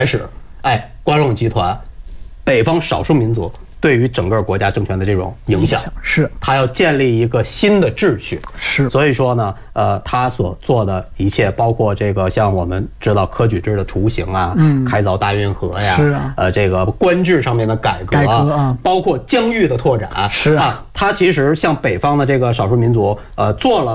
始，光荣集团，北方少数民族对于整个国家政权的这种影响是， 他要建立一个新的秩序， 是， 所以说呢，他所做的一切，包括这个像我们知道科举制的雏形啊，开凿大运河呀， 是啊， 这个官制上面的改革啊， 包括疆域的拓展， 是啊， 他其实像北方的这个少数民族，做了